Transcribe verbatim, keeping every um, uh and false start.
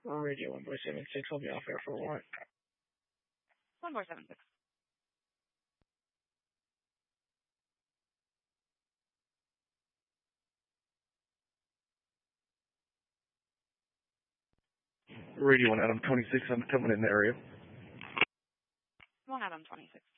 Radio one four seven six, I'll be off air for what? one four seven six. Radio one Adam twenty-six, I'm coming in the area. one Adam twenty-six.